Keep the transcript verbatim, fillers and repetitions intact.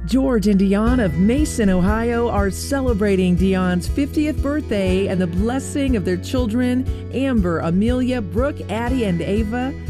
George and Dion of Mason, Ohio are celebrating Dion's fiftieth birthday and the blessing of their children, Amber, Amelia, Brooke, Addie, and Ava.